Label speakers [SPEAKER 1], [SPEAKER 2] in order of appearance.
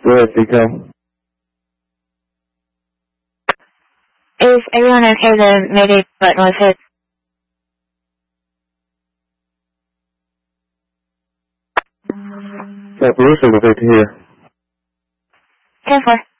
[SPEAKER 1] Go ahead, Seco.
[SPEAKER 2] Is everyone okay? The Mayday button was hit.
[SPEAKER 1] St. Louis, we're good to hear.
[SPEAKER 2] 10-4.